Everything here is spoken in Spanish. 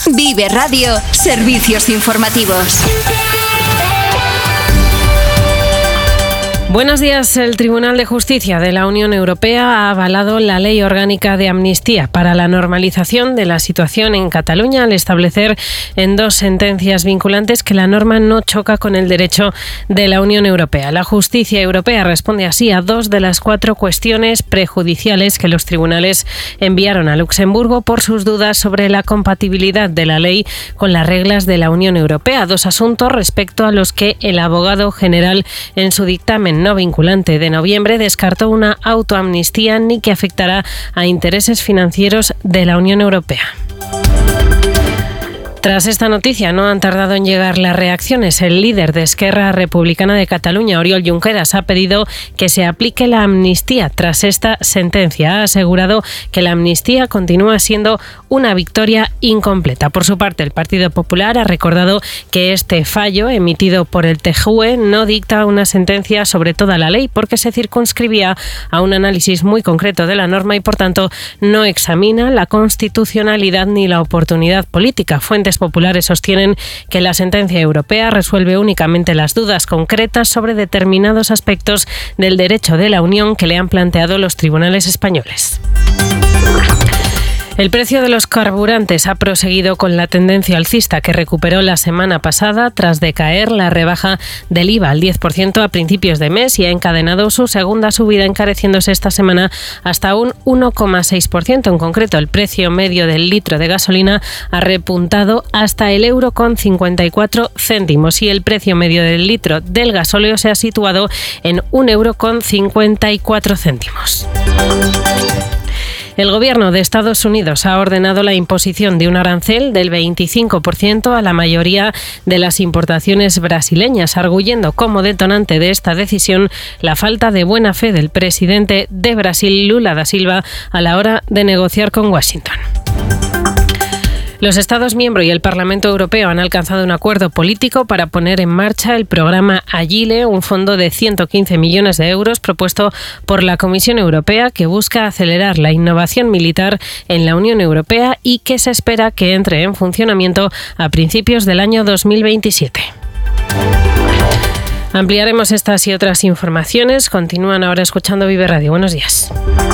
Vive Radio, servicios informativos. Buenos días. El Tribunal de Justicia de la Unión Europea ha avalado la Ley Orgánica de Amnistía para la normalización de la situación en Cataluña al establecer en 2 sentencias vinculantes que la norma no choca con el derecho de la Unión Europea. La justicia europea responde así a 2 de las 4 cuestiones prejudiciales que los tribunales enviaron a Luxemburgo por sus dudas sobre la compatibilidad de la ley con las reglas de la Unión Europea. 2 asuntos respecto a los que el abogado general en su dictamen no vinculante de noviembre descartó una autoamnistía ni que afectará a intereses financieros de la Unión Europea. Tras esta noticia no han tardado en llegar las reacciones. El líder de Esquerra Republicana de Cataluña, Oriol Junqueras, ha pedido que se aplique la amnistía tras esta sentencia. Ha asegurado que la amnistía continúa siendo una victoria incompleta. Por su parte, el Partido Popular ha recordado que este fallo emitido por el TJUE no dicta una sentencia sobre toda la ley porque se circunscribía a un análisis muy concreto de la norma y, por tanto, no examina la constitucionalidad ni la oportunidad política. Fuentes populares sostienen que la sentencia europea resuelve únicamente las dudas concretas sobre determinados aspectos del derecho de la Unión que le han planteado los tribunales españoles. El precio de los carburantes ha proseguido con la tendencia alcista que recuperó la semana pasada tras decaer la rebaja del IVA al 10% a principios de mes y ha encadenado su segunda subida, encareciéndose esta semana hasta un 1,6%. En concreto, el precio medio del litro de gasolina ha repuntado hasta el €1,54 y el precio medio del litro del gasóleo se ha situado en €1,54. El gobierno de Estados Unidos ha ordenado la imposición de un arancel del 25% a la mayoría de las importaciones brasileñas, arguyendo como detonante de esta decisión la falta de buena fe del presidente de Brasil, Lula da Silva, a la hora de negociar con Washington. Los Estados miembros y el Parlamento Europeo han alcanzado un acuerdo político para poner en marcha el programa Agile, un fondo de 115 millones de euros propuesto por la Comisión Europea que busca acelerar la innovación militar en la Unión Europea y que se espera que entre en funcionamiento a principios del año 2027. Ampliaremos estas y otras informaciones. Continúan ahora escuchando Vive Radio. Buenos días.